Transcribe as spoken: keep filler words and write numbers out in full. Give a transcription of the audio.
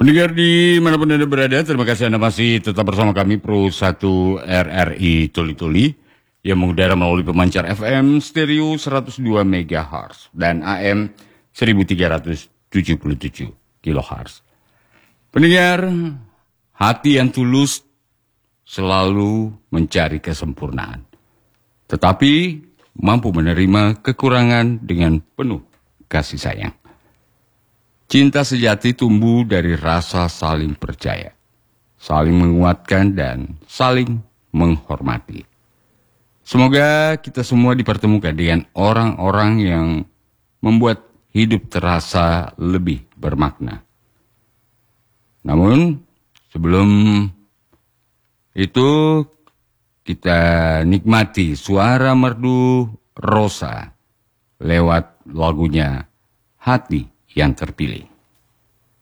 Pendengar di manapun Anda berada, terima kasih Anda masih tetap bersama kami Pro satu R R I Tuli Tuli yang mengudara melalui pemancar F M stereo seratus dua megahertz dan A M seribu tiga ratus tujuh puluh tujuh kilohertz. Pendengar, hati yang tulus selalu mencari kesempurnaan, tetapi mampu menerima kekurangan dengan penuh kasih sayang. Cinta sejati tumbuh dari rasa saling percaya, saling menguatkan, dan saling menghormati. Semoga kita semua dipertemukan dengan orang-orang yang membuat hidup terasa lebih bermakna. Namun, sebelum itu kita nikmati suara merdu Rosa lewat lagunya Hati yang Terpilih.